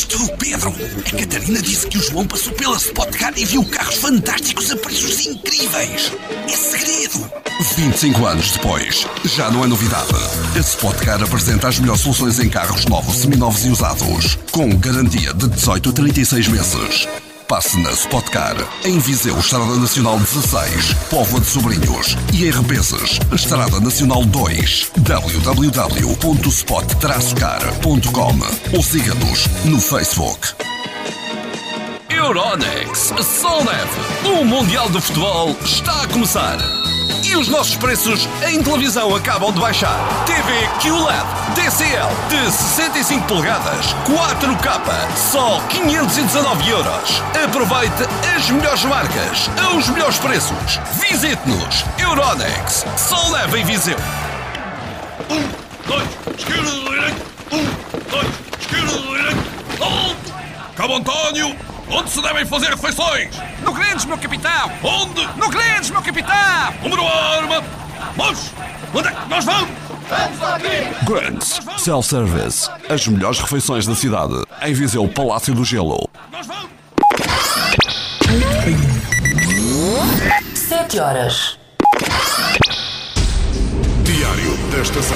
És tu, Pedro? A Catarina disse que o João passou pela Spot Car e viu carros fantásticos a preços incríveis. É segredo. 25 anos depois, já não é novidade. A Spot Car apresenta as melhores soluções em carros novos, seminovos e usados, com garantia de 18 a 36 meses. Passe na Spot Car, em Viseu, Estrada Nacional 16, Póvoa de Sobrinhos e em Rebenses, Estrada Nacional 2, www.spot-car.com ou siga-nos no Facebook. Euronext Solnev, o Mundial de Futebol está a começar. E os nossos preços em televisão acabam de baixar. TV QLED TCL de 65 polegadas 4K, só 519 euros. Aproveite as melhores marcas, aos melhores preços. Visite-nos. Euronext Solnev em Viseu. 1, 2, esquerda, direita. 1, 2, esquerda, direita. Cabo António, onde se devem fazer refeições? No Grandes, meu capitão! Onde? No Grandes, meu capitão! Número arma! Mas, onde é que nós vamos? Vamos aqui! Grandes Self-Service. As melhores refeições da cidade. Em Viseu, Palácio do Gelo. Nós vamos! 7 horas. Diário da Estação.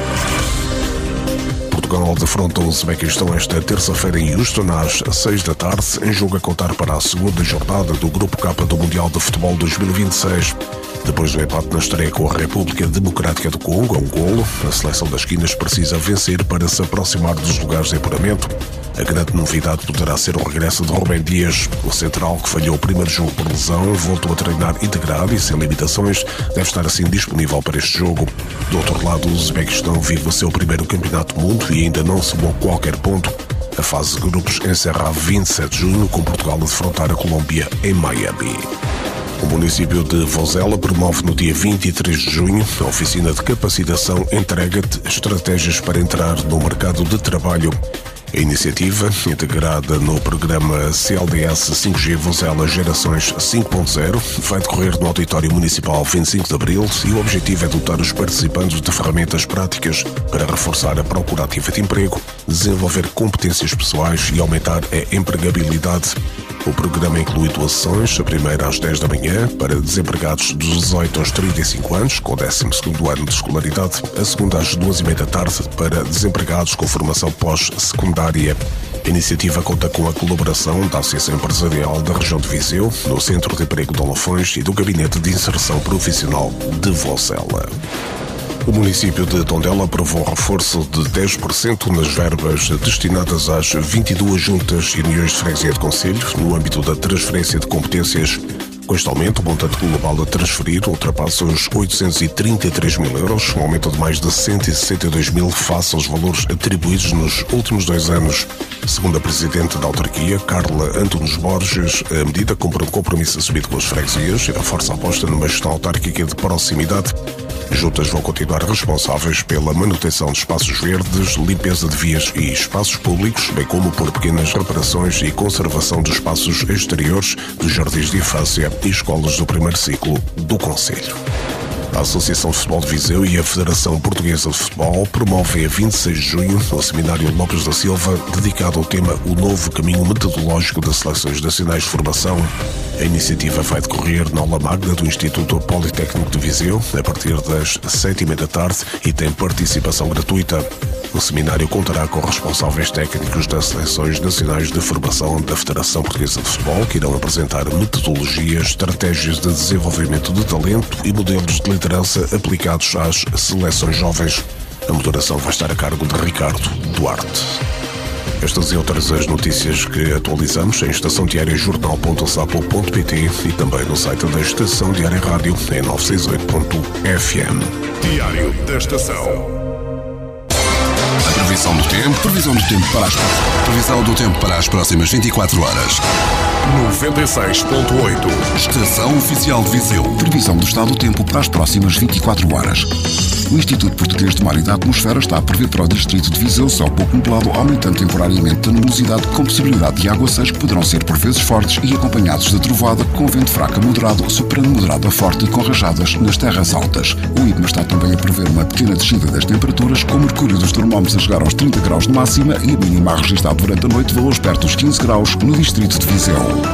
Portugal defronta o Uzbequistão esta terça-feira em Houston às 6 da tarde, em jogo a contar para a segunda jornada do Grupo K do Mundial de Futebol 2026. Depois do empate na estreia com a República Democrática do Congo, a um golo, a seleção das Quinas precisa vencer para se aproximar dos lugares de apuramento. A grande novidade poderá ser o regresso de Rubem Dias. O central, que falhou o primeiro jogo por lesão, voltou a treinar integrado e sem limitações, deve estar assim disponível para este jogo. Do outro lado, o Uzbequistão vive o seu primeiro campeonato do mundo e ainda não somou qualquer ponto. A fase de grupos encerra a 27 de junho, com Portugal a defrontar a Colômbia em Miami. O município de Vozela promove no dia 23 de junho a oficina de capacitação Entrega-te Estratégias para entrar no mercado de trabalho. A iniciativa, integrada no programa CLDS 5G Vozela Gerações 5.0, vai decorrer no Auditório Municipal 25 de Abril e o objetivo é dotar os participantes de ferramentas práticas para reforçar a procura ativa de emprego, desenvolver competências pessoais e aumentar a empregabilidade. O programa inclui 2 sessões, a primeira às 10 da manhã, para desempregados dos 18 aos 35 anos, com 12º ano de escolaridade, a segunda às 2h30 da tarde, para desempregados com formação pós-secundária. A iniciativa conta com a colaboração da Associação Empresarial da região de Viseu, do Centro de Emprego de Olafões e do Gabinete de Inserção Profissional de Vozela. O município de Tondela aprovou um reforço de 10% nas verbas destinadas às 22 juntas e uniões de freguesia de concelho no âmbito da transferência de competências. Com este aumento, o montante global a transferir ultrapassa os 833 mil euros, um aumento de mais de 162 mil face aos valores atribuídos nos últimos 2 anos. Segundo a Presidente da Autarquia, Carla Antunes Borges, a medida cumpre um compromisso assumido com as freguesias e reforça a aposta numa gestão autárquica de proximidade. As juntas vão continuar responsáveis pela manutenção de espaços verdes, limpeza de vias e espaços públicos, bem como por pequenas reparações e conservação dos espaços exteriores dos jardins de infância e escolas do primeiro ciclo do concelho. A Associação de Futebol de Viseu e a Federação Portuguesa de Futebol promovem a 26 de junho o Seminário Lopes da Silva, dedicado ao tema O Novo Caminho Metodológico das Seleções Nacionais de Formação. A iniciativa vai decorrer na aula magna do Instituto Politécnico de Viseu, a partir das 7h30 da tarde e tem participação gratuita. O seminário contará com responsáveis técnicos das Seleções Nacionais de Formação da Federação Portuguesa de Futebol, que irão apresentar metodologias, estratégias de desenvolvimento de talento e modelos de liderança aplicados às seleções jovens. A moderação vai estar a cargo de Ricardo Duarte. Estas e outras as notícias que atualizamos em estaçãodiariajornal.sapo.pt e também no site da Estação Diária Rádio em 968.fm. Diário da Estação. Previsão do tempo para as próximas 24 horas. 96.8. Estação Oficial de Viseu. Previsão do estado do tempo para as próximas 24 horas. O Instituto Português de Mar e da Atmosfera está a prever para o distrito de Viseu céu pouco nublado, aumentando temporariamente a nebulosidade com possibilidade de aguaceiros que poderão ser por vezes fortes e acompanhados de trovada com vento fraco a moderado, superando moderado a forte e com rajadas nas terras altas. O IPMA está também a prever uma pequena descida das temperaturas, com o mercúrio dos termómetros a chegar aos 30 graus de máxima e a mínima a registrar durante a noite valores perto dos 15 graus no distrito de Viseu.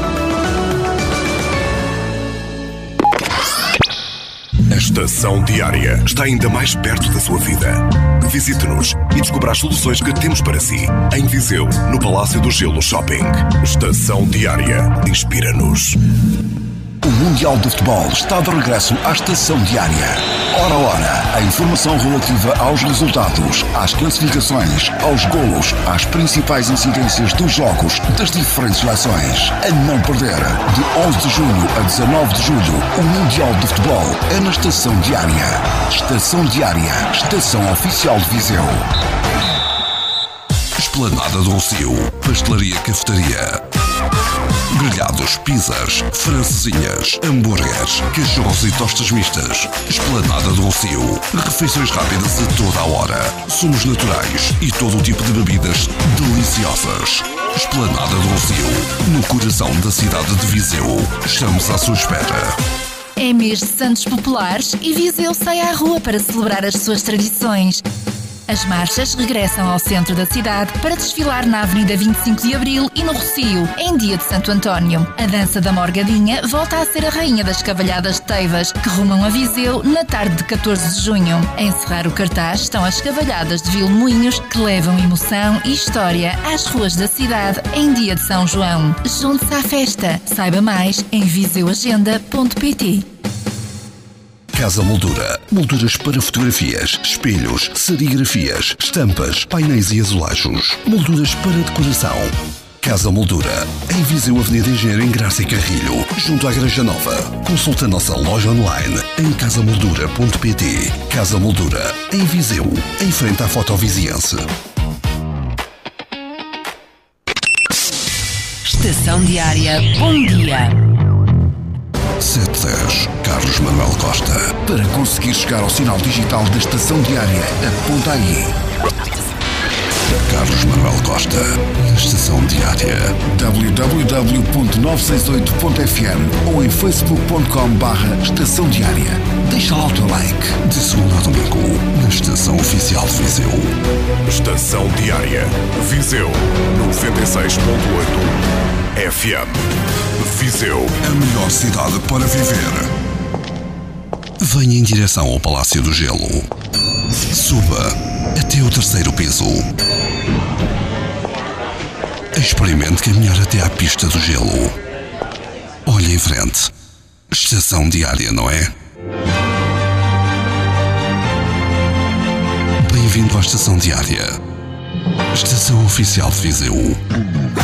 A Estação Diária está ainda mais perto da sua vida. Visite-nos e descubra as soluções que temos para si. Em Viseu, no Palácio do Gelo Shopping. Estação Diária. Inspira-nos. O Mundial de Futebol está de regresso à Estação Diária. Hora a hora, a informação relativa aos resultados, às classificações, aos golos, às principais incidências dos jogos das diferentes seleções. A não perder, de 11 de junho a 19 de julho, o Mundial de Futebol é na Estação Diária. Estação Diária, estação oficial de Viseu. Esplanada do Rossio, pastelaria cafetaria. Grelhados, pizzas, francesinhas, hambúrgueres, cachorros e tostas mistas. Esplanada do Rossio. Refeições rápidas a toda a hora. Somos naturais e todo o tipo de bebidas deliciosas. Esplanada do Rossio. No coração da cidade de Viseu. Estamos à sua espera. É mês de Santos Populares e Viseu sai à rua para celebrar as suas tradições. As marchas regressam ao centro da cidade para desfilar na Avenida 25 de Abril e no Rossio, em dia de Santo António. A dança da Morgadinha volta a ser a rainha das cavalhadas de Teivas, que rumam a Viseu na tarde de 14 de junho. A encerrar o cartaz estão as cavalhadas de Vilmoinhos, que levam emoção e história às ruas da cidade em dia de São João. Junte-se à festa. Saiba mais em viseuagenda.pt. Casa Moldura. Molduras para fotografias, espelhos, serigrafias, estampas, painéis e azulejos. Molduras para decoração. Casa Moldura. Em Viseu, Avenida Engenheiro Engraça e Carrilho, junto à Igreja Nova. Consulte a nossa loja online em casamoldura.pt. Casa Moldura. Em Viseu, em frente à Fotoviziense. Estação Diária. Bom dia. 710 Carlos Manuel Costa. Para conseguir chegar ao sinal digital da Estação Diária, aponta aí. Carlos Manuel Costa, na Estação Diária. www.968.fm ou em facebook.com/Estação Diária. Deixa lá o teu like. De segunda a domingo, na Estação Oficial de Viseu. Estação Diária. Viseu 96.8 FM. Viseu. A melhor cidade para viver. Venha em direção ao Palácio do Gelo. Suba até o 3º piso. Experimente caminhar até à pista do gelo. Olhe em frente. Estação Diária, não é? Bem-vindo à Estação Diária. Estação Oficial de Viseu.